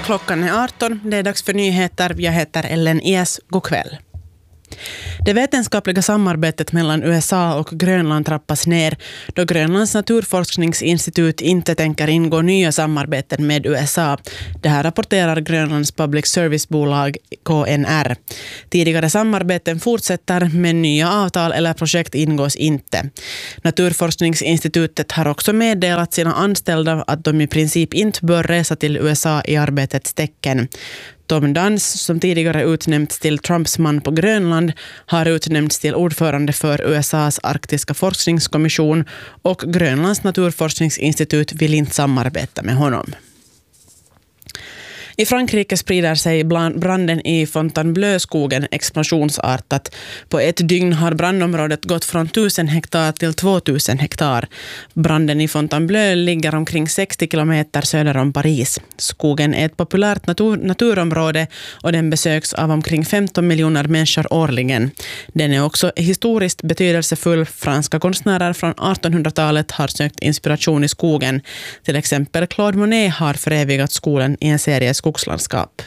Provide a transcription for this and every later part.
Klockan är 18, det är dags för nyheter. Jag heter Ellen Ies. God kväll. Det vetenskapliga samarbetet mellan USA och Grönland trappas ner då Grönlands naturforskningsinstitut inte tänker ingå nya samarbeten med USA. Det här rapporterar Grönlands public service-bolag KNR. Tidigare samarbeten fortsätter, men nya avtal eller projekt ingås inte. Naturforskningsinstitutet har också meddelat sina anställda att de i princip inte bör resa till USA i arbetets tecken. Tom Dance, som tidigare utnämnts till Trumps man på Grönland, har utnämnts till ordförande för USAs arktiska forskningskommission och Grönlands naturforskningsinstitut vill inte samarbeta med honom. I Frankrike sprider sig branden i Fontainebleau-skogen explosionsartat. På ett dygn har brandområdet gått från 1000 hektar till 2000 hektar. Branden i Fontainebleau ligger omkring 60 kilometer söder om Paris. Skogen är ett populärt naturområde och den besöks av omkring 15 miljoner människor årligen. Den är också historiskt betydelsefull. Franska konstnärer från 1800-talet har sökt inspiration i skogen. Till exempel Claude Monet har förevigat skogen i en serie skogslandskap.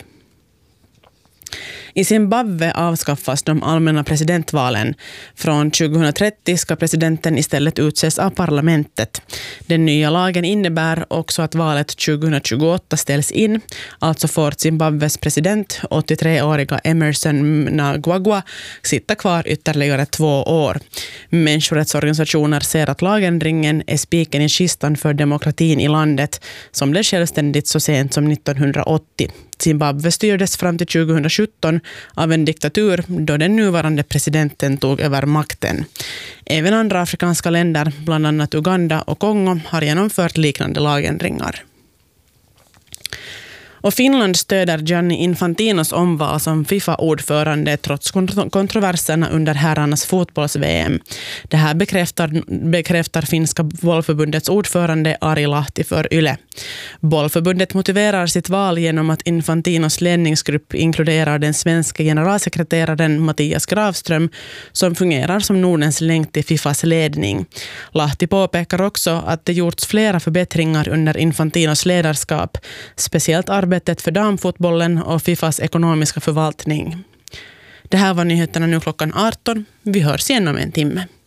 I Zimbabwe avskaffas de allmänna presidentvalen. Från 2030 ska presidenten istället utses av parlamentet. Den nya lagen innebär också att valet 2028 ställs in. Alltså får Zimbabwes president, 83-åriga Emerson Mnangagwa, sitta kvar ytterligare 2 år. Människorättsorganisationer ser att lagändringen är spiken i kistan för demokratin i landet som blev självständigt så sent som 1980. Zimbabwe styrdes fram till 2017 av en diktatur då den nuvarande presidenten tog över makten. Även andra afrikanska länder, bland annat Uganda och Kongo, har genomfört liknande lagändringar. Och Finland stöder Gianni Infantinos omval som FIFA-ordförande trots kontroverserna under herrarnas fotbolls-VM. Det här bekräftar finska bollförbundets ordförande Ari Lahti för Yle. Bollförbundet motiverar sitt val genom att Infantinos ledningsgrupp inkluderar den svenska generalsekreteraren Mattias Gravström som fungerar som Nordens länk till FIFAs ledning. Lahti påpekar också att det gjorts flera förbättringar under Infantinos ledarskap, speciellt arbetet för damfotbollen och FIFAs ekonomiska förvaltning. Det här var nyheterna nu klockan 18. Vi hörs igen om en timme.